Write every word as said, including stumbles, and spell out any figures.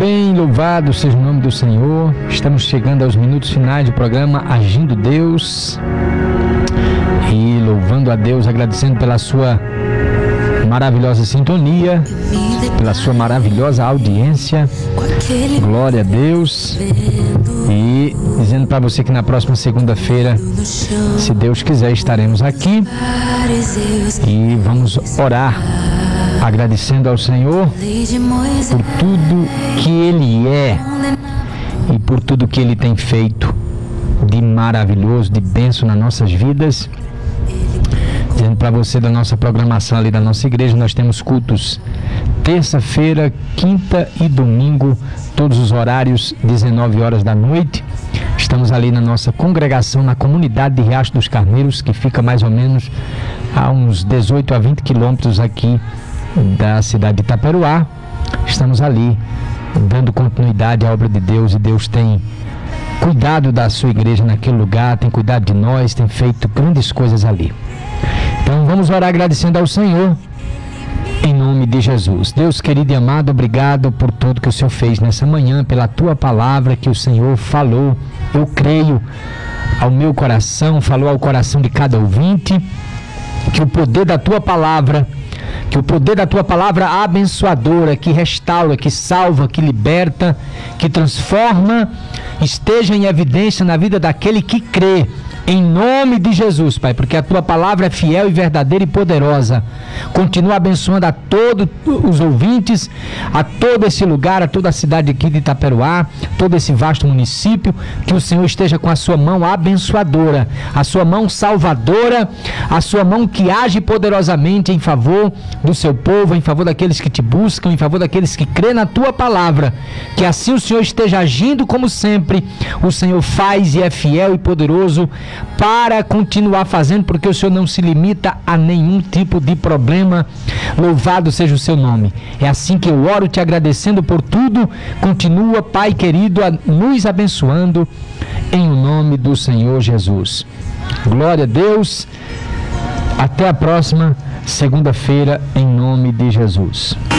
bem, louvado seja o nome do Senhor. Estamos chegando aos minutos finais do programa Agindo Deus. E louvando a Deus, agradecendo pela sua maravilhosa sintonia, pela sua maravilhosa audiência. Glória a Deus. E dizendo para você que na próxima segunda-feira, se Deus quiser, estaremos aqui. E vamos orar, agradecendo ao Senhor por tudo que Ele é e por tudo que Ele tem feito de maravilhoso, de bênção nas nossas vidas. Dizendo para você da nossa programação ali da nossa igreja, nós temos cultos terça-feira, quinta e domingo, todos os horários, dezenove horas da noite. Estamos ali na nossa congregação, na comunidade de Riacho dos Carneiros, que fica mais ou menos a uns dezoito a vinte quilômetros aqui da cidade de Itaperuá. Estamos ali dando continuidade à obra de Deus, e Deus tem cuidado da sua igreja naquele lugar, tem cuidado de nós, tem feito grandes coisas ali. Então vamos orar agradecendo ao Senhor em nome de Jesus. Deus querido e amado, obrigado por tudo que o Senhor fez nessa manhã, pela tua palavra que o Senhor falou. Eu creio ao meu coração, falou ao coração de cada ouvinte, que o poder da tua palavra Que o poder da tua palavra abençoadora, que restaura, que salva, que liberta, que transforma, esteja em evidência na vida daquele que crê. Em nome de Jesus, Pai, porque a tua palavra é fiel e verdadeira e poderosa. Continua abençoando a todos os ouvintes, a todo esse lugar, a toda a cidade aqui de Itaperuá, todo esse vasto município. Que o Senhor esteja com a sua mão abençoadora, a sua mão salvadora, a sua mão que age poderosamente em favor do seu povo, em favor daqueles que te buscam, em favor daqueles que crêem na tua palavra. Que assim o Senhor esteja agindo como sempre. O Senhor faz e é fiel e poderoso para continuar fazendo, porque o Senhor não se limita a nenhum tipo de problema. Louvado seja o seu nome. É assim que eu oro, te agradecendo por tudo. Continua, Pai querido, a nos abençoando em nome do Senhor Jesus. Glória a Deus. Até a próxima segunda-feira, em nome de Jesus.